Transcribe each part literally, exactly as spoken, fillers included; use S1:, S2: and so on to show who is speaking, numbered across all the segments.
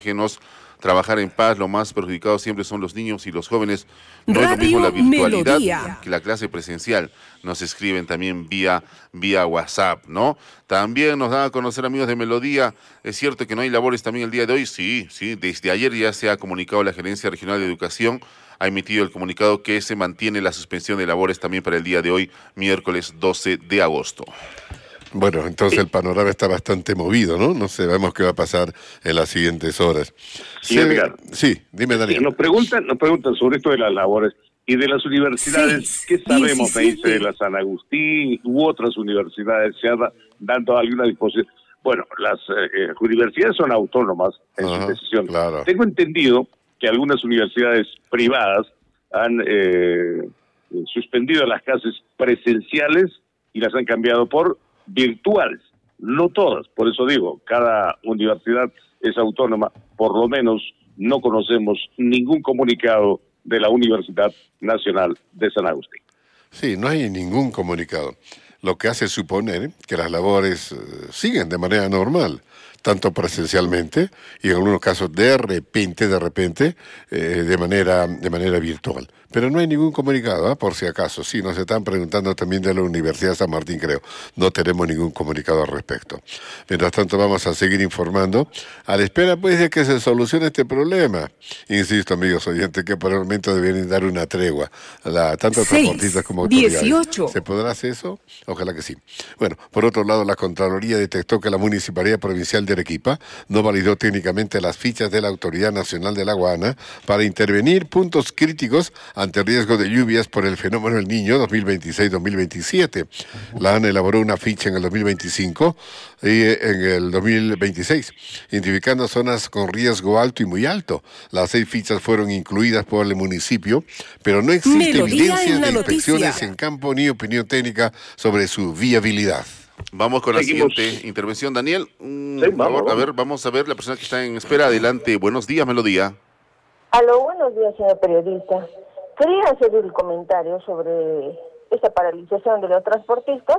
S1: Déjenos trabajar en paz, lo más perjudicados siempre son los niños y los jóvenes. No
S2: Radio
S1: es lo mismo la virtualidad
S2: Melodía.
S1: que la clase presencial. Nos escriben también vía, vía WhatsApp, ¿no? También nos dan a conocer, amigos de Melodía, es cierto que no hay labores también el día de hoy. Sí, sí, desde ayer ya se ha comunicado la Gerencia Regional de Educación, ha emitido el comunicado que se mantiene la suspensión de labores también para el día de hoy, miércoles doce de agosto.
S3: Bueno, entonces el panorama está bastante movido, ¿no? No sabemos qué va a pasar en las siguientes horas.
S4: Sí,
S3: Se...
S4: Edgar.
S3: sí dime, Daniel.
S4: Nos preguntan, nos preguntan sobre esto de las labores y de las universidades.
S2: Seis,
S4: ¿Qué sabemos,
S2: diecisiete.
S4: me dice, de la San Agustín u otras universidades? ¿Se ha da- dado alguna disposición? Bueno, las eh, universidades son autónomas en
S3: Ajá,
S4: su decisión.
S3: claro.
S4: Tengo entendido que algunas universidades privadas han eh, suspendido las clases presenciales y las han cambiado por virtuales, no todas, por eso digo, cada universidad es autónoma, por lo menos no conocemos ningún comunicado de la Universidad Nacional de San Agustín.
S3: Sí, no hay ningún comunicado, lo que hace suponer que las labores eh, siguen de manera normal, tanto presencialmente y en algunos casos de repente, de repente, eh, de manera de manera virtual. Pero no hay ningún comunicado, ¿eh? Por si acaso. Sí, nos están preguntando también de la Universidad de San Martín, creo. No tenemos ningún comunicado al respecto. Mientras tanto, vamos a seguir informando, a la espera, pues, de que se solucione este problema. Insisto, amigos oyentes, que por el momento deberían dar una tregua, a la, tanto a
S2: Seis,
S3: transportistas como autoridades.
S2: dieciocho.
S3: ¿Se podrá hacer eso? Ojalá que sí. Bueno, por otro lado, la Contraloría detectó que la Municipalidad Provincial de Arequipa no validó técnicamente las fichas de la Autoridad Nacional de la Aduana para intervenir puntos críticos ante riesgo de lluvias por el fenómeno El Niño dos mil veintiséis dos mil veintisiete. La ANA elaboró una ficha en el dos mil veinticinco y en el dos mil veintiséis, identificando zonas con riesgo alto y muy alto. Las seis fichas fueron incluidas por el municipio, pero no existe
S2: Melodía
S3: evidencias
S2: en la
S3: de inspecciones
S2: noticia.
S3: en campo ni opinión técnica sobre su viabilidad.
S1: Vamos con
S4: Seguimos.
S1: la siguiente intervención, Daniel. Mm,
S4: Sí,
S1: por
S4: vamos,
S1: favor, a
S4: vamos.
S1: ver, vamos a ver la persona que está en espera. Adelante. Buenos días, Melodía.
S5: Aló, buenos días, señor periodista. Quería hacer el comentario sobre esta paralización de los transportistas,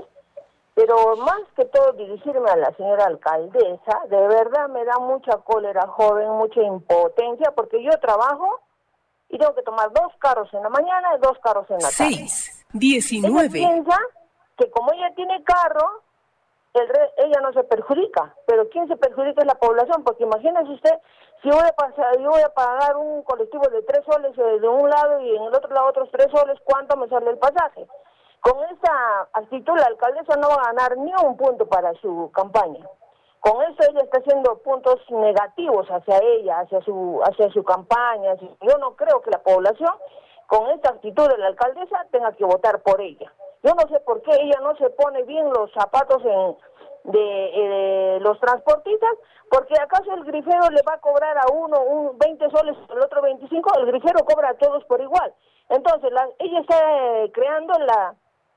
S5: pero más que todo dirigirme a la señora alcaldesa. De verdad me da mucha cólera, joven, mucha impotencia, porque yo trabajo y tengo que tomar dos carros en la mañana y dos carros en la tarde.
S2: Seis,
S5: Ella
S2: diecinueve.
S5: piensa que como ella tiene carro, el re- ella no se perjudica, pero quien se perjudica es la población, porque imagínese usted, si voy a pasar, yo voy a pagar un colectivo de tres soles eh, de un lado y en el otro lado otros tres soles, ¿cuánto me sale el pasaje? Con esta actitud la alcaldesa no va a ganar ni un punto para su campaña. Con eso ella está haciendo puntos negativos hacia ella, hacia su hacia su campaña. Yo no creo que la población, con esta actitud de la alcaldesa, tenga que votar por ella. Yo no sé por qué ella no se pone bien los zapatos en, de eh, los transportistas, porque acaso el grifero le va a cobrar a uno un veinte soles, el otro veinticinco, el grifero cobra a todos por igual. Entonces la, ella está eh, creando la,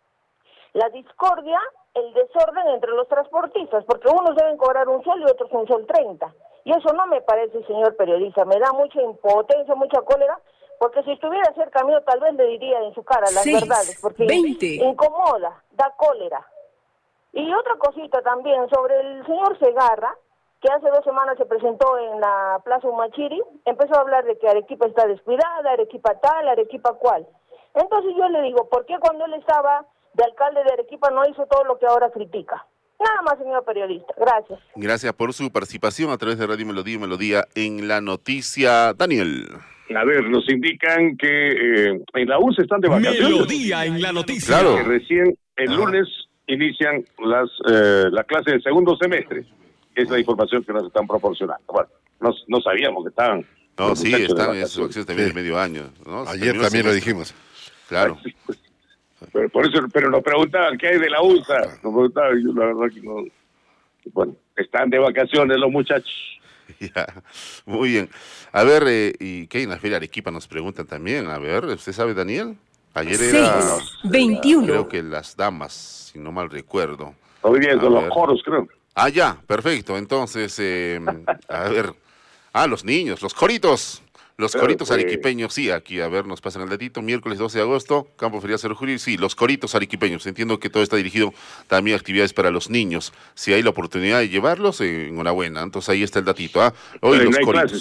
S5: la discordia, el desorden entre los transportistas, porque unos deben cobrar un sol y otros un sol treinta. Y eso no me parece, señor periodista, me da mucha impotencia, mucha cólera, porque si estuviera cerca mío tal vez le diría en su cara las
S2: Seis,
S5: verdades, porque
S2: veinte.
S5: incomoda, da cólera. Y otra cosita también sobre el señor Segarra, que hace dos semanas se presentó en la Plaza Humachiri, empezó a hablar de que Arequipa está descuidada, Arequipa tal, Arequipa cual. Entonces yo le digo, ¿por qué cuando él estaba de alcalde de Arequipa no hizo todo lo que ahora critica? Nada más, señor periodista. Gracias.
S1: Gracias por su participación a través de Radio Melodía y Melodía en la noticia. Daniel.
S4: A ver, nos indican que eh, en la U C E están de vacaciones.
S6: Melodía en la noticia.
S1: Claro.
S4: Que recién el
S3: Ah.
S4: lunes inician las eh, la clase del segundo semestre. Es la información que nos están proporcionando. Bueno, no, no sabíamos que estaban.
S1: No,
S4: los
S1: sí,
S4: muchachos de
S1: están en
S4: vacaciones.
S1: sus vacaciones también
S3: Sí.
S1: de medio año, ¿no?
S3: Ayer
S1: Terminó el
S3: también lo
S1: semestre.
S3: dijimos.
S1: Claro.
S4: Sí, pues. Pero por eso, pero nos preguntaban qué hay de la U S A. Nos preguntaban, yo la verdad que no. Bueno, están de vacaciones los muchachos.
S1: Ya, muy bien. A ver, eh, ¿y qué hay en la Feria Arequipa? Nos preguntan también. A ver, ¿usted sabe, Daniel? Ayer era,
S2: Seis, veintiuno.
S1: creo que las damas, si no mal recuerdo.
S4: Hoy día
S1: A
S4: son los
S1: ver.
S4: coros, creo.
S1: Ah, ya, perfecto. Entonces, eh, a ver. Ah, los niños, los coritos. Los
S4: Claro,
S1: coritos
S4: pues.
S1: arequipeños, sí, aquí, a ver, nos pasan el datito, miércoles doce de agosto, Campo Ferial Cerro Jurí, sí, los coritos arequipeños, entiendo que todo está dirigido también a actividades para los niños, si hay la oportunidad de llevarlos, eh, enhorabuena, entonces ahí está el datito, ¿ah? Hoy
S4: Pero
S1: los
S4: no hay
S1: coritos.
S4: clases.